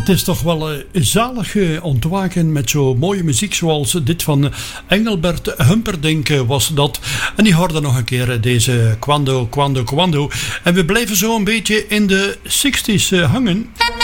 Het is toch wel zalig ontwaken met zo mooie muziek zoals dit van Engelbert Humperdinck was dat. En die hoorde nog een keer deze Quando, Quando, Quando. En we blijven zo een beetje in de 60s hangen.